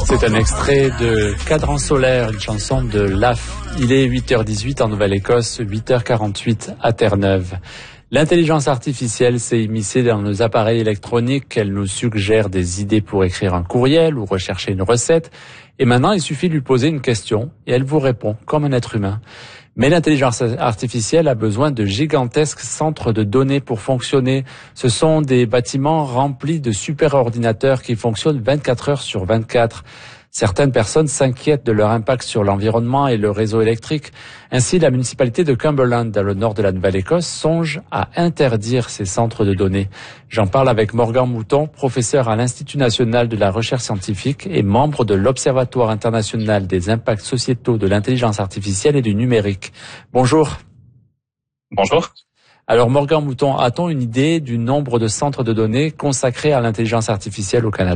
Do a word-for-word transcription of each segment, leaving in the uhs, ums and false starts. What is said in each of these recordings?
C'est un extrait de Cadran solaire, une chanson de Laf. Il est huit heures dix-huit en Nouvelle-Écosse, huit heures quarante-huit à Terre-Neuve. L'intelligence artificielle s'est immiscée dans nos appareils électroniques. Elle nous suggère des idées pour écrire un courriel ou rechercher une recette. Et maintenant, il suffit de lui poser une question et elle vous répond comme un être humain. Mais l'intelligence artificielle a besoin de gigantesques centres de données pour fonctionner. Ce sont des bâtiments remplis de superordinateurs qui fonctionnent vingt-quatre heures sur vingt-quatre. Certaines personnes s'inquiètent de leur impact sur l'environnement et le réseau électrique. Ainsi, la municipalité de Cumberland, dans le nord de la Nouvelle-Écosse, songe à interdire ces centres de données. J'en parle avec Morgan Mouton, professeur à l'Institut national de la recherche scientifique et membre de l'Observatoire international des impacts sociétaux de l'intelligence artificielle et du numérique. Bonjour. Bonjour. Alors Morgan Mouton, a-t-on une idée du nombre de centres de données consacrés à l'intelligence artificielle au Canada ?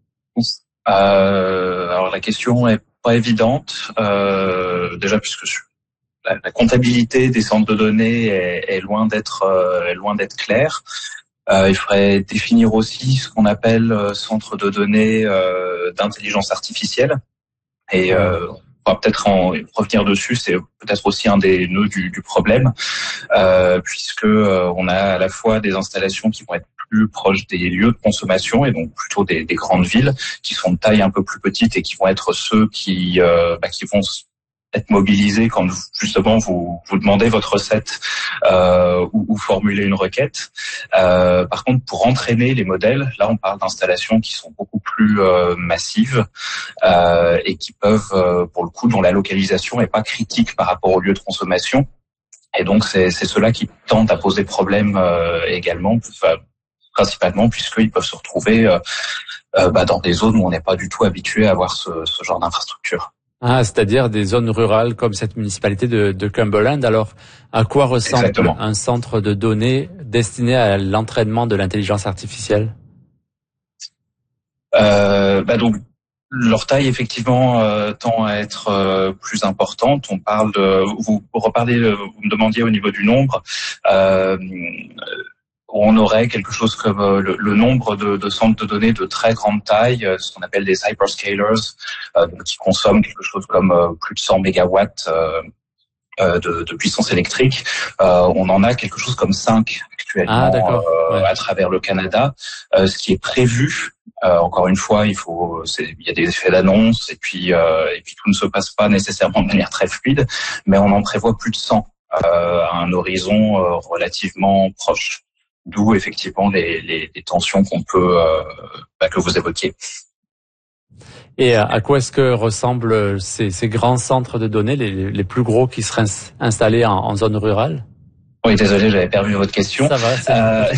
Euh, alors la question est pas évidente, euh, déjà puisque la, la comptabilité des centres de données est, est loin d'être euh, est loin d'être claire. Euh, il faudrait définir aussi ce qu'on appelle euh, centre de données euh, d'intelligence artificielle. Et euh, on va peut-être en revenir dessus. C'est peut-être aussi un des nœuds du, du problème, euh, puisque euh, on a à la fois des installations qui vont être plus proches des lieux de consommation et donc plutôt des, des grandes villes qui sont de taille un peu plus petite et qui vont être ceux qui euh, bah, qui vont être mobilisés quand justement vous vous demandez votre recette euh, ou, ou formulez une requête. Euh, par contre, pour entraîner les modèles, là on parle d'installations qui sont beaucoup plus euh, massives euh, et qui peuvent, euh, pour le coup, dont la localisation est pas critique par rapport au lieu de consommation. Et donc c'est c'est cela qui tente à poser problème euh, également. Enfin, principalement puisqu'ils peuvent se retrouver euh, euh, bah, dans des zones où on n'est pas du tout habitué à avoir ce, ce genre d'infrastructure. Ah, c'est-à-dire des zones rurales comme cette municipalité de, de Cumberland. Alors, à quoi ressemble Exactement. un centre de données destiné à l'entraînement de l'intelligence artificielle ? euh, bah donc, Leur taille, effectivement, euh, tend à être euh, plus importante. On parle de... Vous reparlez, vous me demandiez au niveau du nombre. Euh, on aurait quelque chose comme euh, le, le nombre de, de centres de données de très grande taille, euh, ce qu'on appelle des hyperscalers, euh, qui consomment quelque chose comme euh, plus de cent mégawatts euh, euh, de, de puissance électrique. Euh, on en a quelque chose comme cinq actuellement ah, euh, ouais. à travers le Canada, euh, ce qui est prévu. Euh, encore une fois, il faut, c'est, il y a des effets d'annonce et puis euh, et puis tout ne se passe pas nécessairement de manière très fluide, mais on en prévoit plus de cent euh, à un horizon euh, relativement proche. D'où effectivement les, les, les tensions qu'on peut euh, bah, que vous évoquiez. Et à quoi est-ce que ressemblent ces, ces grands centres de données, les, les plus gros qui seraient installés en, en zone rurale ? Oui, désolé, j'avais perdu votre question. Ça va. Euh,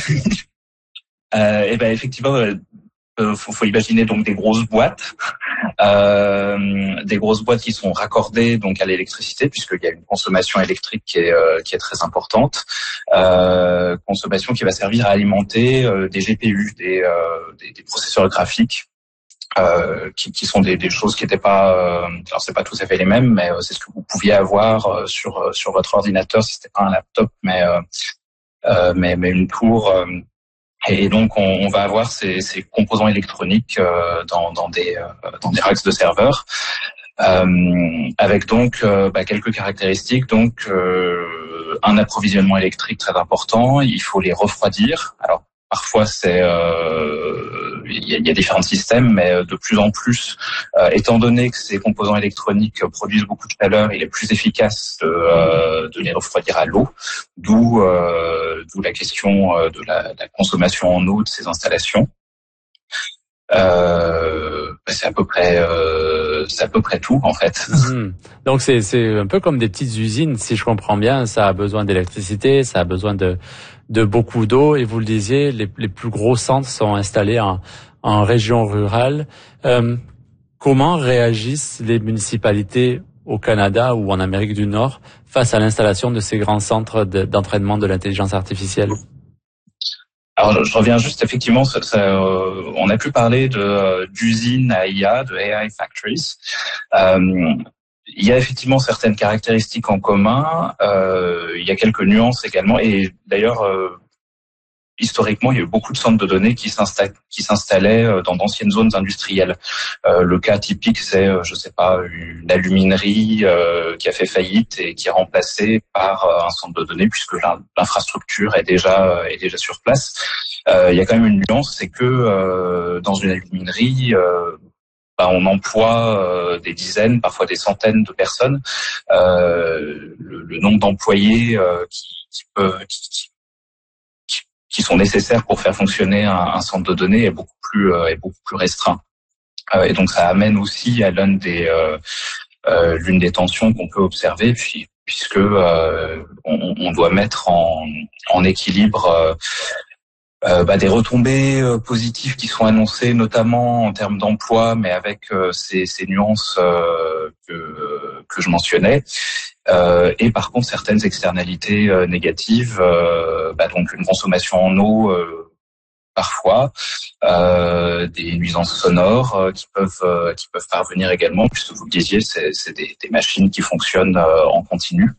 euh, et ben effectivement. Euh, Euh, faut, faut imaginer donc des grosses boîtes, euh, des grosses boîtes qui sont raccordées donc à l'électricité puisqu'il y a une consommation électrique qui est euh, qui est très importante, euh, consommation qui va servir à alimenter euh, des G P U, des, euh, des, des processeurs graphiques, euh, qui, qui sont des, des choses qui n'étaient pas, euh, alors c'est pas tout à fait les mêmes, mais euh, c'est ce que vous pouviez avoir euh, sur sur votre ordinateur si c'était pas un laptop, mais euh, euh, mais mais une tour. Euh, Et donc, on, on va avoir ces, ces composants électroniques euh, dans, dans des euh, dans des racks de serveurs, euh, avec donc euh, bah, quelques caractéristiques. Donc, euh, un approvisionnement électrique très important. Il faut les refroidir. Alors, parfois, c'est euh, il y a, il y a différents systèmes, mais de plus en plus, euh, étant donné que ces composants électroniques produisent beaucoup de chaleur, il est plus efficace de, euh, de les refroidir à l'eau. D'où euh, d'où la question de la, de la consommation en eau de ces installations. Euh, c'est à peu près euh, c'est à peu près tout en fait. Mmh. Donc c'est c'est un peu comme des petites usines, si je comprends bien. Ça a besoin d'électricité, ça a besoin de de beaucoup d'eau. Et vous le disiez, les les plus gros centres sont installés en en région rurale. Euh, comment réagissent les municipalités au Canada ou en Amérique du Nord face à l'installation de ces grands centres de, d'entraînement de l'intelligence artificielle ? Alors, je reviens juste, effectivement, ça, ça, euh, on a pu parler de, d'usines à I A, de A I factories. Euh, il y a effectivement certaines caractéristiques en commun. Euh, il y a quelques nuances également. Et d'ailleurs, euh, historiquement, il y a eu beaucoup de centres de données qui s'installaient, qui s'installaient dans d'anciennes zones industrielles. Euh, le cas typique, c'est, je sais pas, une aluminerie euh, qui a fait faillite et qui est remplacée par un centre de données puisque l'infrastructure est déjà est déjà sur place. Euh, il y a quand même une nuance, c'est que euh, dans une aluminerie, euh, bah, on emploie euh, des dizaines, parfois des centaines de personnes. Euh, le, le nombre d'employés euh, qui, qui peut qui, qui sont nécessaires pour faire fonctionner un, un centre de données est beaucoup plus euh, est beaucoup plus restreint. Euh, et donc ça amène aussi à l'une des euh, euh, l'une des tensions qu'on peut observer, puis puisque euh, on, on doit mettre en, en équilibre euh, euh, bah, des retombées euh, positives qui sont annoncées, notamment en termes d'emploi, mais avec euh, ces, ces nuances euh, que, que je mentionnais. Euh, et par contre certaines externalités euh, négatives, euh, bah, donc une consommation en eau euh, parfois, euh, des nuisances sonores euh, qui peuvent euh, qui peuvent parvenir également, puisque vous le disiez, c'est, c'est des, des machines qui fonctionnent euh, en continu.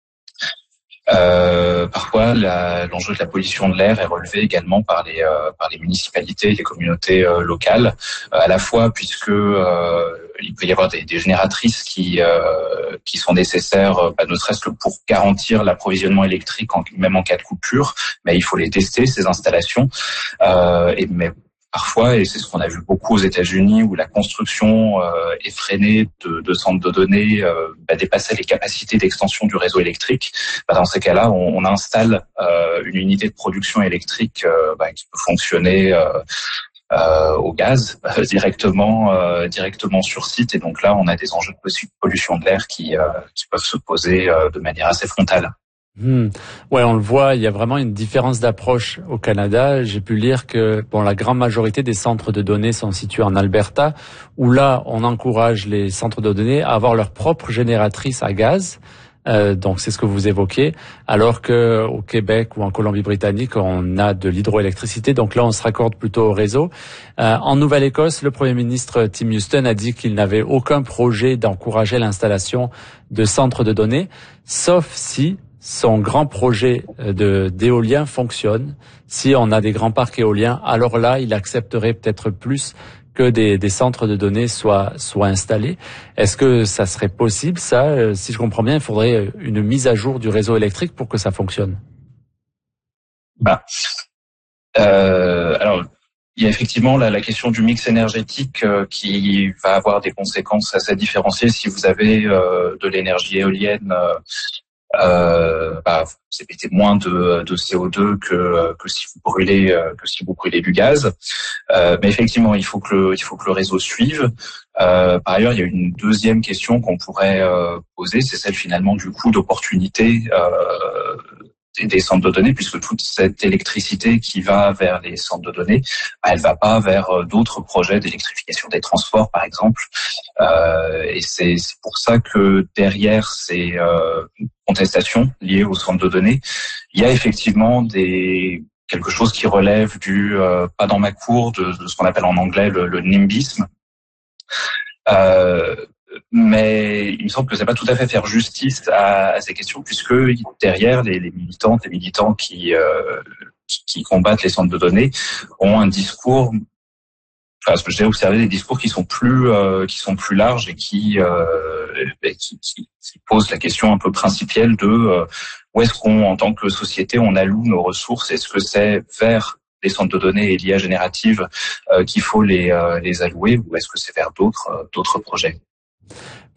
Euh, parfois, la, l'enjeu de la pollution de l'air est relevé également par les euh, par les municipalités et les communautés euh, locales, euh, à la fois puisque euh, il peut y avoir des, des génératrices qui euh, qui sont nécessaires, bah, ne serait-ce que pour garantir l'approvisionnement électrique, en, même en cas de coupure, mais il faut les tester ces installations. Euh, et mais Parfois, et c'est ce qu'on a vu beaucoup aux États-Unis, où la construction euh, effrénée de, de centres de données euh, bah, dépassait les capacités d'extension du réseau électrique. Bah, dans ces cas-là, on, on installe euh, une unité de production électrique euh, bah, qui peut fonctionner euh, euh, au gaz euh, directement, euh, directement sur site. Et donc là, on a des enjeux de pollution de l'air qui, euh, qui peuvent se poser euh, de manière assez frontale. Hmm. Ouais, on le voit, il y a vraiment une différence d'approche au Canada. J'ai pu lire que bon, la grande majorité des centres de données sont situés en Alberta, où là, on encourage les centres de données à avoir leur propre génératrice à gaz. Euh, donc c'est ce que vous évoquez, alors que au Québec ou en Colombie-Britannique, on a de l'hydroélectricité. Donc là, on se raccorde plutôt au réseau. Euh, en Nouvelle-Écosse, le Premier ministre Tim Houston a dit qu'il n'avait aucun projet d'encourager l'installation de centres de données, sauf si son grand projet de d'éolien fonctionne. Si on a des grands parcs éoliens, alors là, il accepterait peut-être plus que des, des centres de données soient soient installés. Est-ce que ça serait possible, ça? Si je comprends bien, il faudrait une mise à jour du réseau électrique pour que ça fonctionne. Bah, euh, alors, il y a effectivement la, la question du mix énergétique euh, qui va avoir des conséquences assez différenciées si vous avez euh, de l'énergie éolienne. Euh, Euh, bah, vous émettez moins de, de C O deux que, que si vous brûlez que si vous brûlez du gaz. Euh, mais effectivement, il faut que le, il faut que le réseau suive. Euh, par ailleurs, il y a une deuxième question qu'on pourrait euh, poser, c'est celle finalement du coût d'opportunité euh, des, des centres de données, puisque toute cette électricité qui va vers les centres de données, bah, elle va pas vers d'autres projets d'électrification des transports, par exemple. Euh, et c'est, c'est pour ça que derrière ces euh, contestations liées aux centres de données, il y a effectivement des quelque chose qui relève du euh, pas dans ma cour, de, de ce qu'on appelle en anglais le, le nimbisme. Euh, mais il me semble que c'est pas tout à fait faire justice à, à ces questions, puisque derrière les, les militantes et militants qui, euh, qui qui combattent les centres de données ont un discours. Enfin, j'ai observé des discours qui sont plus euh, qui sont plus larges et qui, euh, et qui, qui qui posent la question un peu principielle de euh, où est-ce qu'on, en tant que société, on alloue nos ressources. Est-ce que c'est vers les centres de données et l'I A générative euh, qu'il faut les euh, les allouer, ou est-ce que c'est vers d'autres euh, d'autres projets?